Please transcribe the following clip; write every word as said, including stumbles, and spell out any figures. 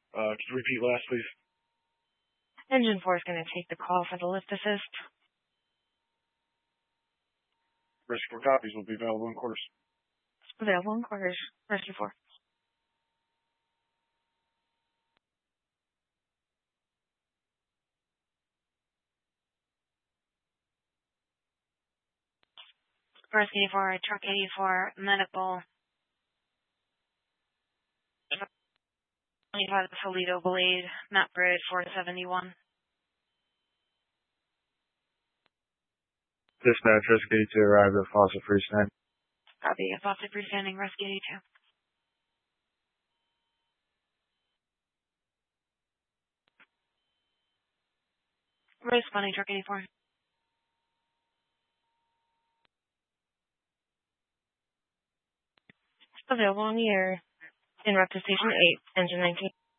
Uh, could you repeat last, please? Engine four is going to take the call for the lift assist. Rescue four copies will be available in quarters. Available in quarters. Rescue four. Rescue four, Truck eighty-four, medical. twenty-five Toledo Blade, map grid four seventy-one. Dispatch, Rescue eighty-two arrived at Fossil Freestanding. Copy, Fossil Freestanding, Rescue eighty-two. Responding, Truck eighty-four. Available on the air. En route to Station eight, Engine nineteen.